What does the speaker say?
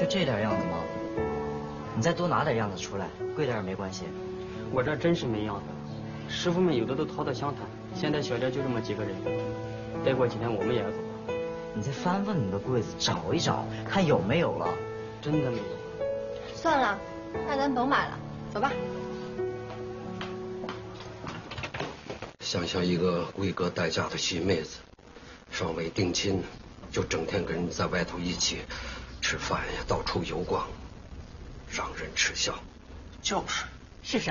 就这点样子吗？你再多拿点样子出来，贵点也没关系。 我这真是没样子，师傅们有的都掏到湘潭，现在小店就这么几个人，再过几天我们也要走。 你再翻翻你的柜子，找一找，看有没有了。 真的没有。 算了，那咱甭买了，走吧。 想想一个闺阁待嫁的新妹子，尚未定亲，就整天跟人在外头一起吃饭呀，到处游逛，让人耻笑。 就是。 是什么？